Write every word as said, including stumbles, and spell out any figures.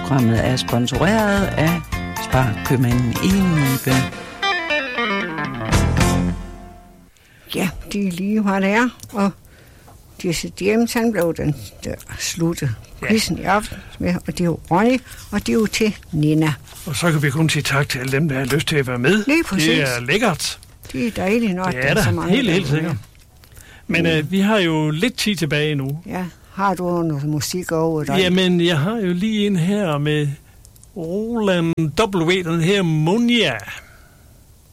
Programmet er sponsoreret af Sparkøbmanden i Nibe. Ja, det er lige, hvad det er. Og Jesse James, han blev den der slutte quizzen i aften med, og det er jo Ronny, og det er jo til Nina. Og så kan vi kun sige tak til alle dem, der har lyst til at være med. Lige præcis. Det er lækkert. Det er dejligt nok. Det er der, mange helt, helt sikkert. Men mm. øh, vi har jo lidt tid tilbage nu. Ja, har du noget musik over dig? Jamen, jeg har jo lige en her med Roland W., den her Monia.